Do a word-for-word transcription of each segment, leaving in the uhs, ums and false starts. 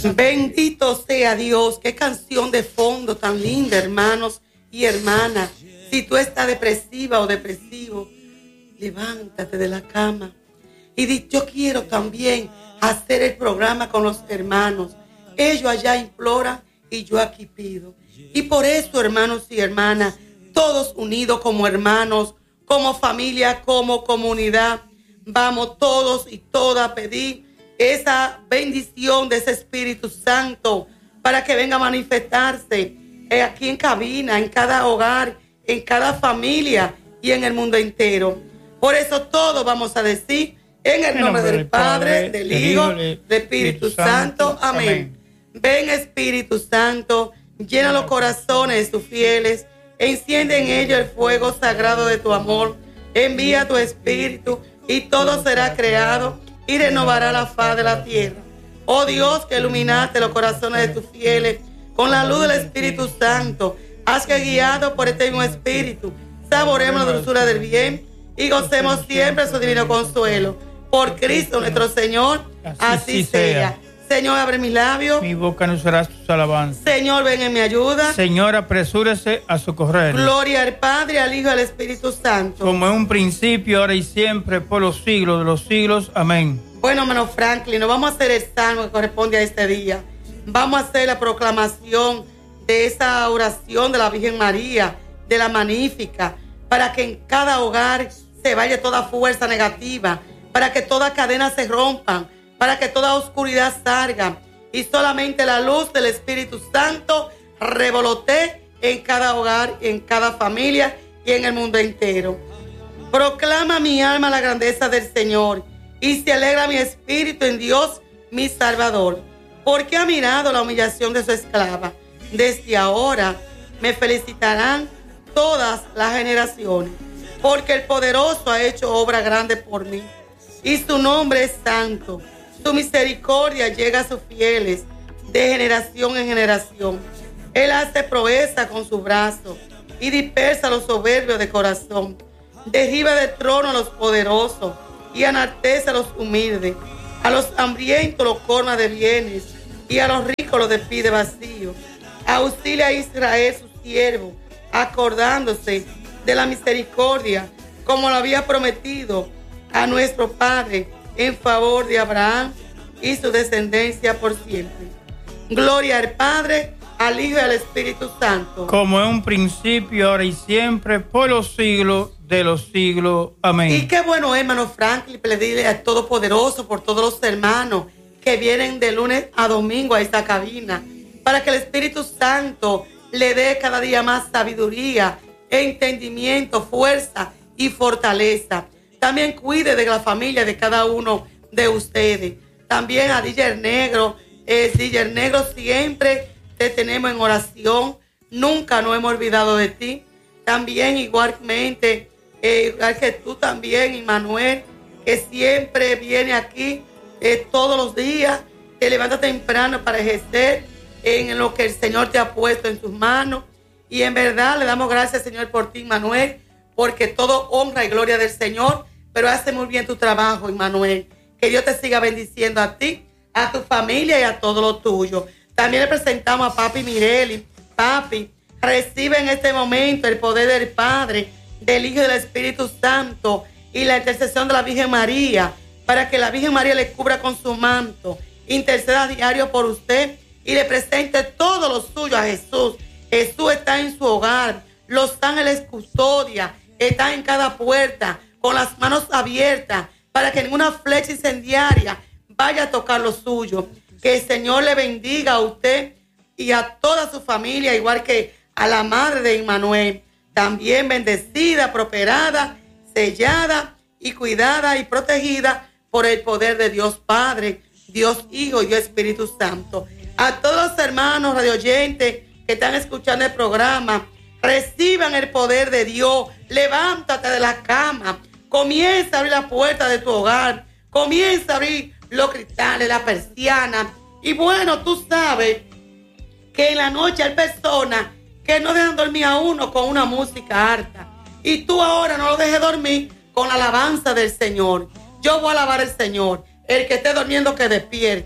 Santo. Bendito sea Dios. Qué canción de fondo tan linda, hermanos y hermanas. Si tú estás depresiva o depresivo, levántate de la cama y di, yo quiero también hacer el programa con los hermanos. Ellos allá imploran y yo aquí pido. Y por eso, hermanos y hermanas, todos unidos como hermanos, como familia, como comunidad, vamos todos y todas a pedir esa bendición de ese Espíritu Santo para que venga a manifestarse eh, aquí en cabina, en cada hogar, en cada familia y en el mundo entero. Por eso todos vamos a decir en el nombre del Padre, del Hijo, del Espíritu Santo. Amén. Ven, Espíritu Santo, llena los corazones de tus fieles, enciende en ellos el fuego sagrado de tu amor, envía tu Espíritu y todo será creado y renovará la faz de la tierra. Oh Dios, que iluminaste los corazones de tus fieles con la luz del Espíritu Santo, haz que guiado por este mismo Espíritu saboremos la dulzura del bien y gocemos siempre su divino consuelo. Por Cristo nuestro Señor, así, así sea. sea. Señor, abre mis labios. Mi boca anunciará tus alabanzas. Señor, ven en mi ayuda. Señor, apresúrese a socorrer. Gloria al Padre, al Hijo y al Espíritu Santo. Como en un principio, ahora y siempre, por los siglos de los siglos. Amén. Bueno, hermano Franklin, nos vamos a hacer el salmo que corresponde a este día. Vamos a hacer la proclamación de esa oración de la Virgen María, de la Magnífica, para que en cada hogar se vaya toda fuerza negativa, para que toda cadena se rompa, para que toda oscuridad salga y solamente la luz del Espíritu Santo revolotee en cada hogar, en cada familia y en el mundo entero. Proclama mi alma la grandeza del Señor y se alegra mi espíritu en Dios mi Salvador, porque ha mirado la humillación de su esclava. Desde ahora me felicitarán todas las generaciones, porque el poderoso ha hecho obra grande por mí y su nombre es santo. Su misericordia llega a sus fieles de generación en generación. Él hace proeza con su brazo y dispersa a los soberbios de corazón. Derriba del trono a los poderosos y enaltece a los humildes. A los hambrientos los colma de bienes y a los ricos los despide vacíos. Auxilia a Israel su siervo, acordándose de la misericordia, como lo había prometido a nuestro Padre, en favor de Abraham y su descendencia por siempre. Gloria al Padre, al Hijo y al Espíritu Santo. Como en un principio, ahora y siempre, por los siglos de los siglos. Amén. Y qué bueno, hermano Franklin, pedirle al Todopoderoso por todos los hermanos que vienen de lunes a domingo a esta cabina, para que el Espíritu Santo le dé cada día más sabiduría, entendimiento, fuerza y fortaleza. También cuide de la familia de cada uno de ustedes. También a D J Negro, eh, D J Negro, siempre te tenemos en oración. Nunca nos hemos olvidado de ti. También igualmente, eh, igual que tú también, Immanuel, que siempre viene aquí eh, todos los días. Te levanta temprano para ejercer en lo que el Señor te ha puesto en tus manos. Y en verdad le damos gracias, Señor, por ti, Immanuel, porque todo honra y gloria del Señor. Pero hace muy bien tu trabajo, Immanuel. Que Dios te siga bendiciendo a ti, a tu familia y a todo lo tuyo. También le presentamos a Papi Mireli. Papi, recibe en este momento el poder del Padre, del Hijo y del Espíritu Santo y la intercesión de la Virgen María, para que la Virgen María le cubra con su manto, interceda a diario por usted y le presente todo lo suyo a Jesús. Jesús está en su hogar, los ángeles custodia, está en cada puerta, con las manos abiertas, para que ninguna flecha incendiaria vaya a tocar lo suyo. Que el Señor le bendiga a usted y a toda su familia, igual que a la madre de Immanuel, también bendecida, prosperada, sellada y cuidada y protegida por el poder de Dios Padre, Dios Hijo y Dios Espíritu Santo. A todos los hermanos radioyentes que están escuchando el programa, reciban el poder de Dios. Levántate de la cama, comienza a abrir la puerta de tu hogar, comienza a abrir los cristales, la persiana. Y bueno, tú sabes que en la noche hay personas que no dejan dormir a uno con una música harta. Y tú ahora no lo dejes dormir con la alabanza del Señor. Yo voy a alabar al Señor. El que esté durmiendo que despierte.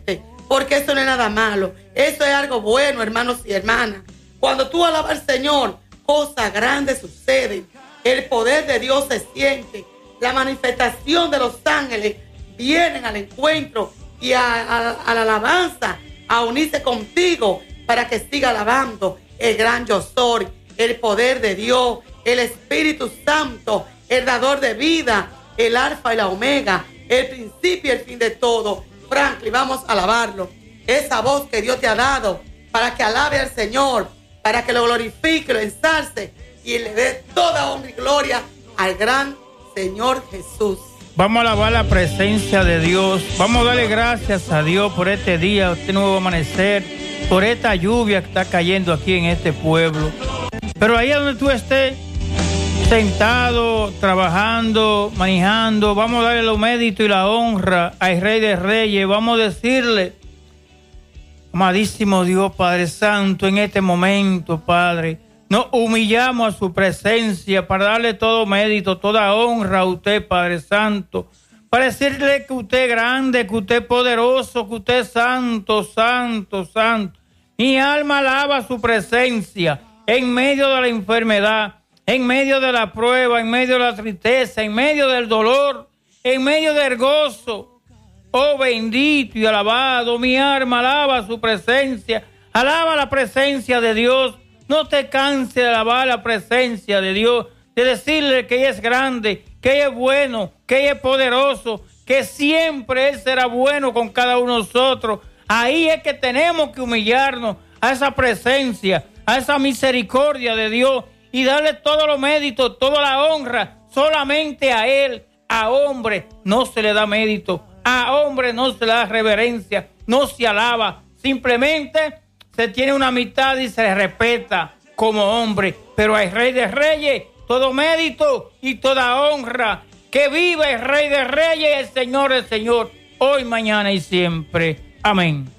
porque eso no es nada malo. Eso es algo bueno, hermanos y hermanas. Cuando tú alabas al Señor, cosas grandes suceden. El poder de Dios se siente. La manifestación de los ángeles vienen al encuentro y a, a, a la alabanza, a unirse contigo para que siga alabando el gran yo soy, el poder de Dios, el Espíritu Santo, el dador de vida, el alfa y la omega, el principio y el fin de todo. Franklin, vamos a alabarlo. Esa voz que Dios te ha dado para que alabe al Señor, para que lo glorifique, lo ensalce y le dé toda honra y gloria al gran Señor Jesús. Vamos a alabar la presencia de Dios. Vamos a darle gracias a Dios por este día, este nuevo amanecer, por esta lluvia que está cayendo aquí en este pueblo. Pero ahí donde tú estés, sentado, trabajando, manejando, vamos a darle los méritos y la honra al Rey de Reyes. Vamos a decirle, amadísimo Dios, Padre Santo, en este momento, Padre, nos humillamos a su presencia para darle todo mérito, toda honra a usted, Padre Santo, para decirle que usted es grande, que usted es poderoso, que usted es santo, santo, santo. Mi alma alaba su presencia en medio de la enfermedad, en medio de la prueba, en medio de la tristeza, en medio del dolor, en medio del gozo. Oh, bendito y alabado, mi alma alaba su presencia, alaba la presencia de Dios. No te canses de alabar la presencia de Dios, de decirle que ella es grande, que ella es bueno, que ella es poderoso, que siempre Él será bueno con cada uno de nosotros. Ahí es que tenemos que humillarnos a esa presencia, a esa misericordia de Dios y darle todos los méritos, toda la honra solamente a Él. A hombre no se le da mérito, a hombre no se le da reverencia, no se alaba, simplemente se tiene una amistad y se respeta como hombre, pero al Rey de Reyes todo mérito y toda honra. Que viva el Rey de Reyes, el Señor del Señor, hoy, mañana y siempre. Amén.